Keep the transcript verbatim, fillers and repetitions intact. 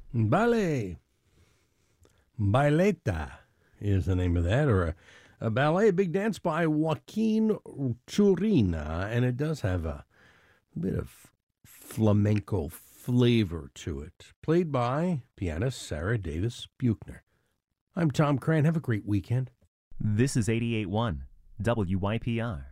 Ballet. Baileta is the name of that, or a, a ballet, a big dance by Joaquin Churina, and it does have a bit of flamenco flavor to it, played by pianist Sarah Davis Buchner. I'm Tom Cran. Have a great weekend. This is eighty-eight point one W Y P R.